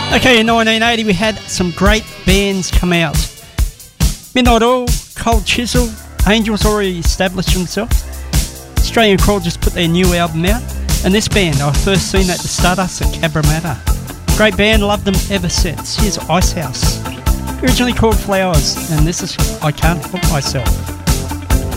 Okay, in 1980 we had some great bands come out. Midnight Oil, Cold Chisel, Angels already established themselves. Australian Crawl just put their new album out. And this band, I first seen at the Stardust at Cabramatta. Great band, loved them ever since. Here's Icehouse. Originally called Flowers, and this is I Can't Help Myself.